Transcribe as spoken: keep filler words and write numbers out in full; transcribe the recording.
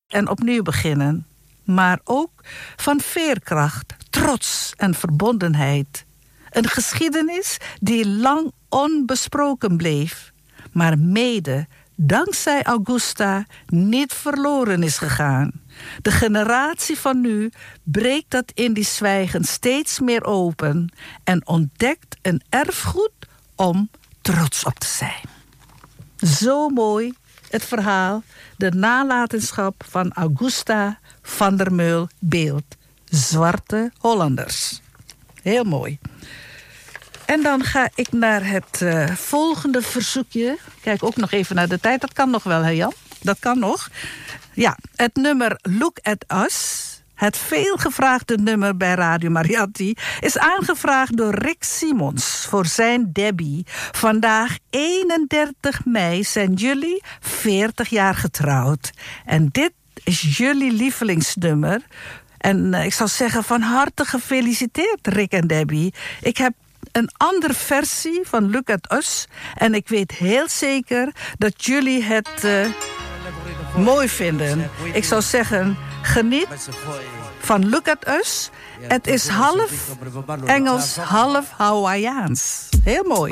en opnieuw beginnen. Maar ook van veerkracht, trots en verbondenheid. Een geschiedenis die lang onbesproken bleef, maar mede dankzij Augusta niet verloren is gegaan. De generatie van nu breekt dat Indisch zwijgen steeds meer open en ontdekt een erfgoed om trots op te zijn. Zo mooi het verhaal, de nalatenschap van Augusta van der Meulen-Beeld. Zwarte Hollanders. Heel mooi. En dan ga ik naar het uh, volgende verzoekje. Kijk ook nog even naar de tijd. Dat kan nog wel, hè Jan? Dat kan nog. Ja, het nummer Look at Us. Het veelgevraagde nummer bij Radio Mariatti is aangevraagd door Rick Simons voor zijn Debbie. Vandaag eenendertig mei zijn jullie veertig jaar getrouwd. En dit is jullie lievelingsnummer. En uh, ik zou zeggen van harte gefeliciteerd Rick en Debbie. Ik heb een andere versie van Look at Us. En ik weet heel zeker dat jullie het uh, mooi vinden. Ik zou zeggen, geniet van Look at Us. Het is half Engels, half Hawaiiaans. Heel mooi.